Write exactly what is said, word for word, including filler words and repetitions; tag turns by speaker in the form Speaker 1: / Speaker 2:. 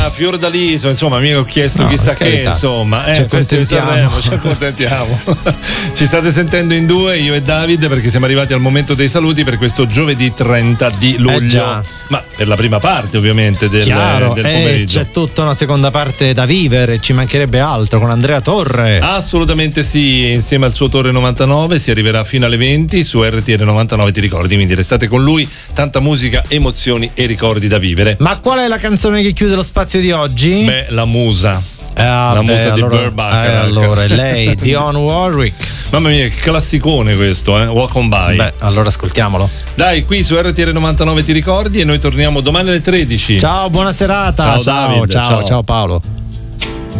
Speaker 1: Fiordaliso, insomma, mica ho chiesto
Speaker 2: no,
Speaker 1: chissà che,
Speaker 2: carità.
Speaker 1: insomma, eh,
Speaker 2: ci
Speaker 1: questo di
Speaker 2: accontentiamo.
Speaker 1: Sanremo, ci accontentiamo. Ci state sentendo in due, io e David, perché siamo arrivati al momento dei saluti per questo giovedì trenta di luglio.
Speaker 2: Eh già.
Speaker 1: Ma per la prima parte, ovviamente, del,
Speaker 2: Chiaro,
Speaker 1: del
Speaker 2: eh,
Speaker 1: pomeriggio.
Speaker 2: c'è tutta una seconda parte da vivere, ci mancherebbe altro con Andrea Torre.
Speaker 1: Assolutamente sì, insieme al suo Torre novantanove si arriverà fino alle venti su R T L novantanove, ti ricordi, quindi restate con lui, tanta musica, emozioni e ricordi da vivere.
Speaker 2: Ma qual è la canzone che chiude lo spazio di oggi?
Speaker 1: Beh, la musa.
Speaker 2: Ah,
Speaker 1: la
Speaker 2: beh,
Speaker 1: musa
Speaker 2: allora,
Speaker 1: di Burt Bacharach.
Speaker 2: eh, allora è lei, Dionne Warwick.
Speaker 1: Mamma mia, che classicone questo, eh? Walk on by.
Speaker 2: Beh, allora ascoltiamolo.
Speaker 1: Dai, qui su R T L novantanove ti ricordi, e noi torniamo domani alle tredici.
Speaker 2: Ciao, buona serata.
Speaker 1: Ciao,
Speaker 2: ciao,
Speaker 1: David,
Speaker 2: ciao,
Speaker 1: ciao.
Speaker 2: ciao Paolo.